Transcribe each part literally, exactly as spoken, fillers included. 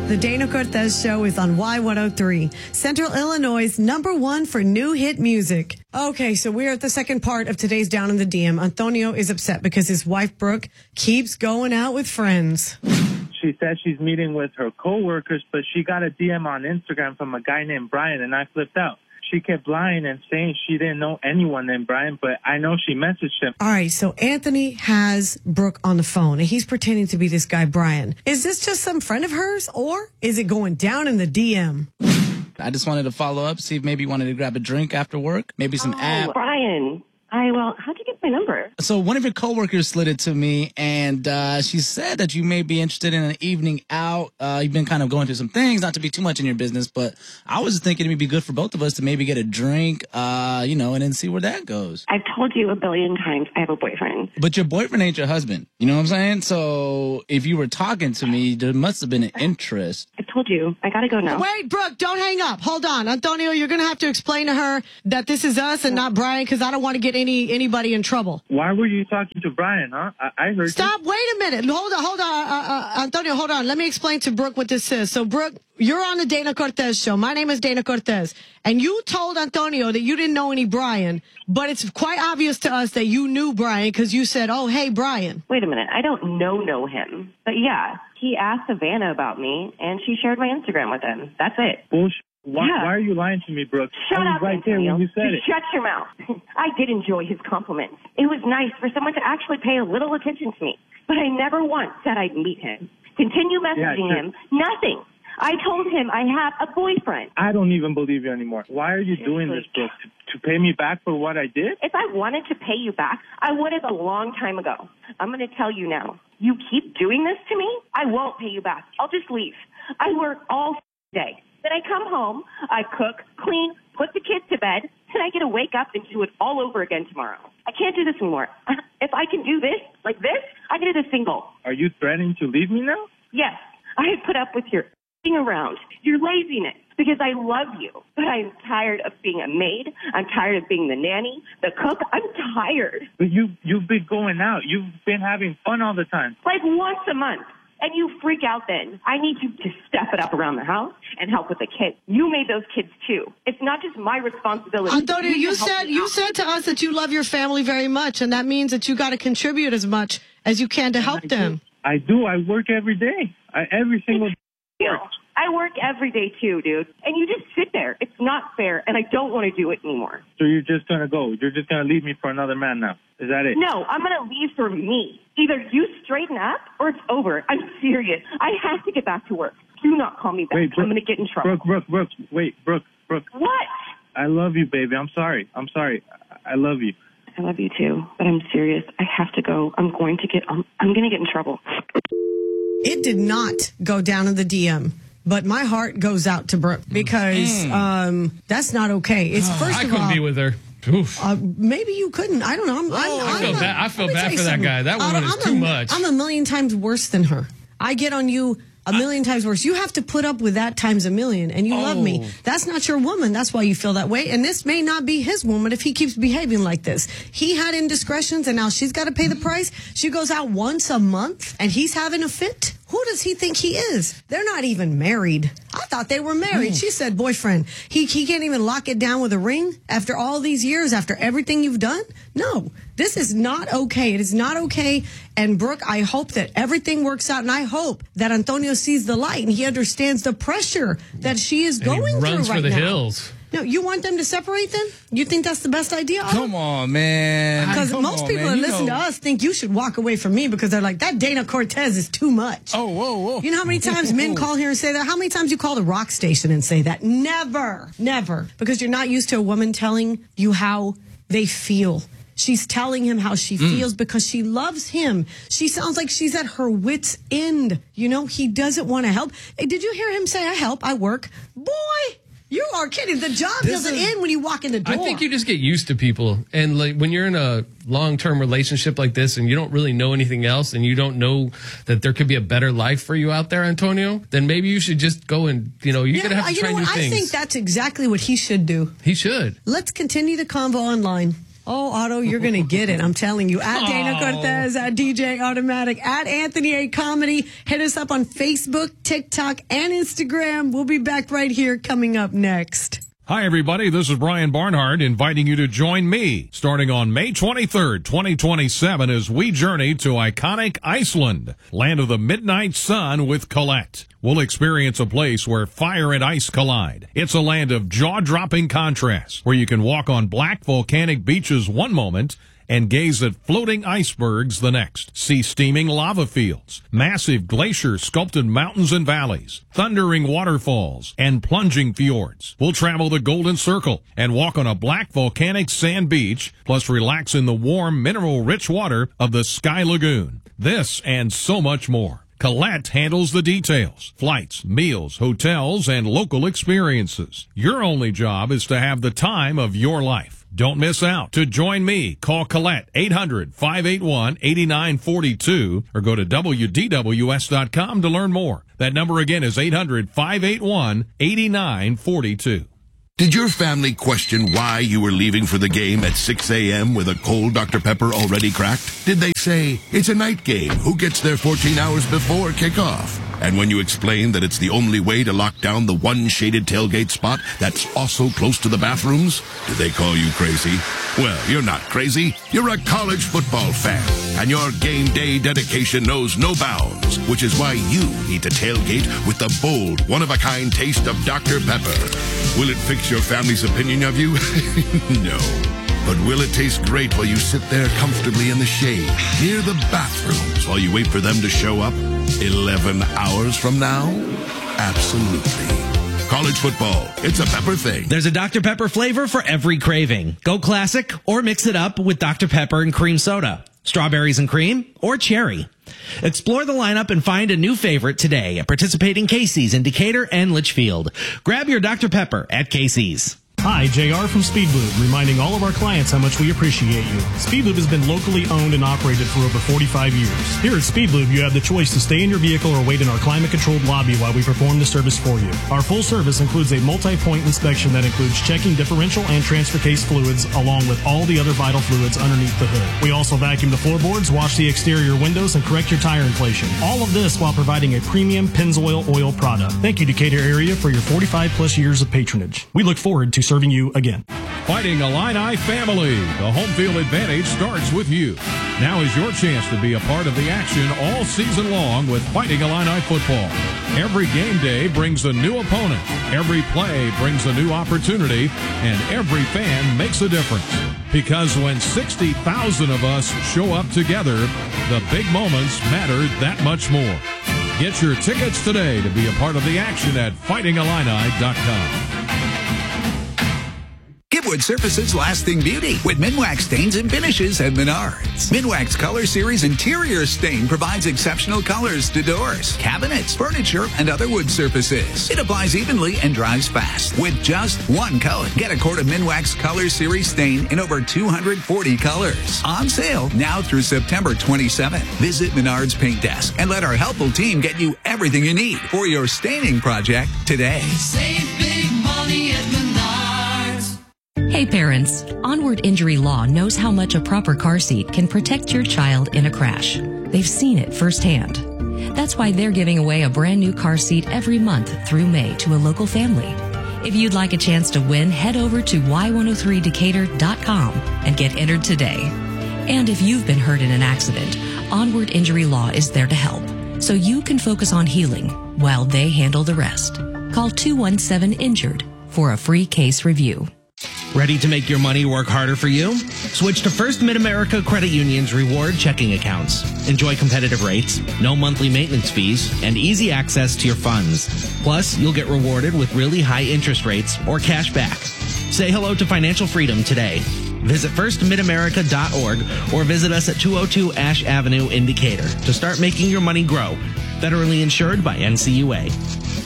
The Dana Cortez Show is on Y one oh three, Central Illinois' number one for new hit music. Okay, so we're at the second part of today's Down in the D M. Antonio is upset because his wife, Brooke, keeps going out with friends. She said she's meeting with her coworkers, but she got a D M on Instagram from a guy named Brian, and I flipped out. She kept lying and saying she didn't know anyone named Brian, but I know she messaged him. All right, so Anthony has Brooke on the phone, and he's pretending to be this guy, Brian. Is this just some friend of hers, or is it going down in the D M? I just wanted to follow up, see if maybe you wanted to grab a drink after work, maybe some oh, app. Brian. I, well, how'd you get my number? So one of your coworkers slid it to me, and uh, she said that you may be interested in an evening out. Uh, you've been kind of going through some things, not to be too much in your business, but I was thinking it would be good for both of us to maybe get a drink, uh, you know, and then see where that goes. I've told you a billion times I have a boyfriend. But your boyfriend ain't your husband. You know what I'm saying? So if you were talking to me, there must have been an interest. I've told you. I gotta go now. Wait, Brooke, don't hang up. Hold on. Antonio, you're going to have to explain to her that this is us and not Brian, because I don't want to get any anybody in trouble. Why were you talking to Brian, huh? I, I heard Stop. you. Wait a minute. Hold on. Hold on. Uh, uh, Antonio, hold on. Let me explain to Brooke what this is. So, Brooke, you're on the Dana Cortez Show. My name is Dana Cortez. And you told Antonio that you didn't know any Brian, but it's quite obvious to us that you knew Brian because you said, oh, hey, Brian. Wait a minute. I don't know know him. But yeah, he asked Savannah about me, and she shared my Instagram with him. That's it. Bullshit. Why, Yeah. why are you lying to me, Brooke? Shut I was up, right there Antonio. when you said Just it. shut your mouth. I did enjoy his compliments. It was nice for someone to actually pay a little attention to me. But I never once said I'd meet him. Continue messaging Yeah, him. Nothing. I told him I have a boyfriend. I don't even believe you anymore. Why are you doing this, Brooke? To, to pay me back for what I did? If I wanted to pay you back, I would have a long time ago. I'm going to tell you now. You keep doing this to me, I won't pay you back. I'll just leave. I work all day. Then I come home, I cook, clean, put the kids to bed, and I get to wake up and do it all over again tomorrow. I can't do this anymore. If I can do this, like this, I can do this single. Are you threatening to leave me now? Yes, I have put up with your f***ing around, your laziness, because I love you. But I'm tired of being a maid. I'm tired of being the nanny, the cook. I'm tired. But you, you've been going out. You've been having fun all the time. Like once a month. And you freak out then. I need you to step it up around the house and help with the kids. You made those kids too. It's not just my responsibility. Antonio, you need to help said me you out. said to us that you love your family very much, and that means that you got to contribute as much as you can to help I them. Do. I do. I work every day. I, every single day. You know, I work every day too, dude. And you just sit there. It's not fair, and I don't want to do it anymore. So you're just going to go. You're just going to leave me for another man now. Is that it? No, I'm going to leave for me. Either you straighten up or it's over. I'm serious. I have to get back to work. Do not call me back. Wait, Brooke, I'm going to get in trouble. Brooke, Brooke, Brooke. Wait, Brooke, Brooke. What? I love you, baby. I'm sorry. I'm sorry. I love you. I love you too, but I'm serious. I have to go. I'm going to get, I'm, I'm going to get in trouble. It did not go down in the D M. But my heart goes out to Brooke because Mm. um, that's not okay. It's first I of couldn't all, be with her. Oof. Uh, maybe you couldn't. I don't know. I'm, I'm, I I'm feel not- bad- I feel let me bad tell you for that something. guy. That woman I'm is a- too much. I'm a million times worse than her. I get on you a million times worse. You have to put up with that times a million, and you love me. Oh. That's not your woman. That's why you feel that way. And this may not be his woman if he keeps behaving like this. He had indiscretions, and now she's got to pay the price. She goes out once a month, and he's having a fit. Who does he think he is? They're not even married. I thought they were married. She said boyfriend. He he can't even lock it down with a ring after all these years, after everything you've done? No, this is not okay. It is not okay. And Brooke, I hope that everything works out, and I hope that Antonio sees the light and he understands the pressure that she is And going he through runs right for the now. hills. No, you want them to separate then? You think that's the best idea? Come on, man. Because Come most on, people man. that You listen know- to us think you should walk away from me because they're like, that Dana Cortez is too much. Oh, whoa, whoa. You know how many times men call here and say that? How many times you call the rock station and say that? Never, never. Because you're not used to a woman telling you how they feel. She's telling him how she feels because she loves him. She sounds like she's at her wit's end. You know, he doesn't want to help. Hey, did you hear him say, I help, I work? Boy, you are kidding. The job This doesn't is- end when you walk in the door. I think you just get used to people. And like when you're in a long-term relationship like this and you don't really know anything else and you don't know that there could be a better life for you out there, Antonio, then maybe you should just go and, you know, you're Yeah, going to have to you try know new what? things. I think that's exactly what he should do. He should. Let's continue the convo online Oh, Otto, you're going to get it. I'm telling you. At Dana Oh. Cortez, at D J Automatic, at Anthony A. Comedy. Hit us up on Facebook, TikTok, and Instagram. We'll be back right here coming up next. Hi, everybody. This is Brian Barnhart inviting you to join me starting on May twenty-third, twenty twenty-seven as we journey to iconic Iceland, land of the midnight sun with Colette. We'll experience a place where fire and ice collide. It's a land of jaw-dropping contrasts where you can walk on black volcanic beaches one moment and gaze at floating icebergs the next. See steaming lava fields, massive glacier-sculpted mountains and valleys, thundering waterfalls, and plunging fjords. We'll travel the Golden Circle and walk on a black volcanic sand beach, plus relax in the warm, mineral-rich water of the Sky Lagoon. This and so much more. Colette handles the details, flights, meals, hotels, and local experiences. Your only job is to have the time of your life. Don't miss out. To join me, call Colette eight hundred, five eight one, eight nine four two or go to W D W S dot com to learn more. That number again is eight hundred, five eight one, eight nine four two. Did your family question why you were leaving for the game at six a.m. with a cold Doctor Pepper already cracked? Did they say, it's a night game, who gets there fourteen hours before kickoff? And when you explained that it's the only way to lock down the one shaded tailgate spot that's also close to the bathrooms, did they call you crazy? Well, you're not crazy. You're a college football fan, and your game day dedication knows no bounds, which is why you need to tailgate with the bold, one-of-a-kind taste of Doctor Pepper. Will it fix your family's opinion of you? No. But will it taste great while you sit there comfortably in the shade, near the bathrooms, while you wait for them to show up eleven hours from now? Absolutely. College football, it's a Pepper thing. There's a Doctor Pepper flavor for every craving. Go classic or mix it up with Doctor Pepper and cream soda, strawberries and cream, or cherry. Explore the lineup and find a new favorite today at participating Casey's in Decatur and Litchfield. Grab your Doctor Pepper at Casey's. Hi, J R from Speedlube, reminding all of our clients how much we appreciate you. Speedlube has been locally owned and operated for over forty-five years. Here at Speedlube, you have the choice to stay in your vehicle or wait in our climate-controlled lobby while we perform the service for you. Our full service includes a multi-point inspection that includes checking differential and transfer case fluids, along with all the other vital fluids underneath the hood. We also vacuum the floorboards, wash the exterior windows, and correct your tire inflation. All of this while providing a premium Pennzoil oil product. Thank you, Decatur area, for your forty-five plus years of patronage. We look forward to serving you again. Fighting Illini family. The home field advantage starts with you. Now is your chance to be a part of the action all season long with Fighting Illini football. Every game day brings a new opponent. Every play brings a new opportunity. And every fan makes a difference. Because when sixty thousand of us show up together, the big moments matter that much more. Get your tickets today to be a part of the action at fighting illini dot com. Give wood surfaces lasting beauty with Minwax stains and finishes at Menards. Minwax Color Series Interior Stain provides exceptional colors to doors, cabinets, furniture, and other wood surfaces. It applies evenly and dries fast with just one coat. Get a quart of Minwax Color Series Stain in over two hundred forty colors. On sale now through September twenty-seventh. Visit Menards Paint Desk and let our helpful team get you everything you need for your staining project today. Save big money at Menards. Hey parents, Onward Injury Law knows how much a proper car seat can protect your child in a crash. They've seen it firsthand. That's why they're giving away a brand new car seat every month through May to a local family. If you'd like a chance to win, head over to Y one oh three Decatur dot com and get entered today. And if you've been hurt in an accident, Onward Injury Law is there to help, so you can focus on healing while they handle the rest. Call two one seven injured for a free case review. Ready to make your money work harder for you? Switch to First Mid-America Credit Union's reward checking accounts. Enjoy competitive rates, no monthly maintenance fees, and easy access to your funds. Plus, you'll get rewarded with really high interest rates or cash back. Say hello to financial freedom today. Visit first mid america dot org or visit us at two oh two Ash Avenue in Decatur to start making your money grow. Federally insured by N C U A.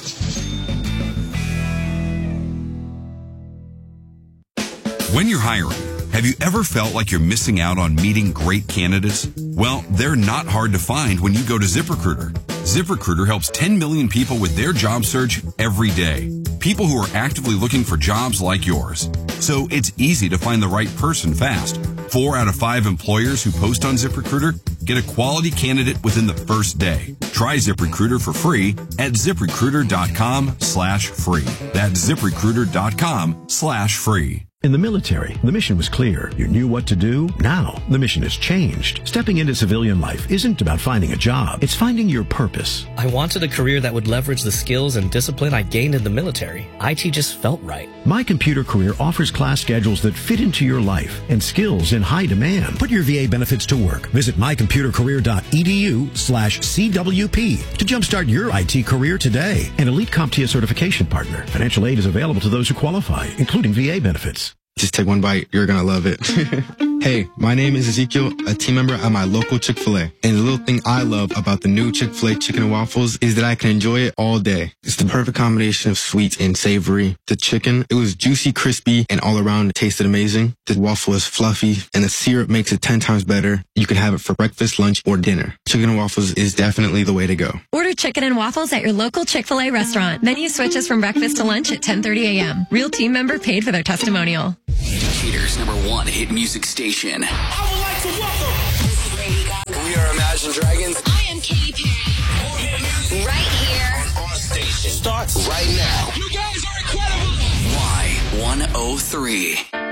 When you're hiring, have you ever felt like you're missing out on meeting great candidates? Well, they're not hard to find when you go to ZipRecruiter. ZipRecruiter helps ten million people with their job search every day. People who are actively looking for jobs like yours. So it's easy to find the right person fast. Four out of five employers who post on ZipRecruiter get a quality candidate within the first day. Try ZipRecruiter for free at ZipRecruiter.com slash free. That's ZipRecruiter.com slash free. In the military, the mission was clear. You knew what to do. Now, the mission has changed. Stepping into civilian life isn't about finding a job. It's finding your purpose. I wanted a career that would leverage the skills and discipline I gained in the military. I T just felt right. My Computer Career offers class schedules that fit into your life and skills in high demand. Put your V A benefits to work. Visit mycomputercareer.edu slash CWP to jumpstart your I T career today. An Elite CompTIA certification partner. Financial aid is available to those who qualify, including V A benefits. Just take one bite. You're going to love it. Hey, my name is Ezekiel, a team member at my local Chick-fil-A. And the little thing I love about the new Chick-fil-A chicken and waffles is that I can enjoy it all day. It's the perfect combination of sweet and savory. The chicken, it was juicy, crispy, and all around it tasted amazing. The waffle is fluffy, and the syrup makes it ten times better. You can have it for breakfast, lunch, or dinner. Chicken and waffles is definitely the way to go. Order chicken and waffles at your local Chick-fil-A restaurant. Menu switches from breakfast to lunch at ten thirty a.m. Real team member paid for their testimonial. Decatur's number one hit music station. I would like to welcome. We are Imagine Dragons. I am Katy Perry. Right here. Our station starts right now. You guys are incredible. Y one oh three.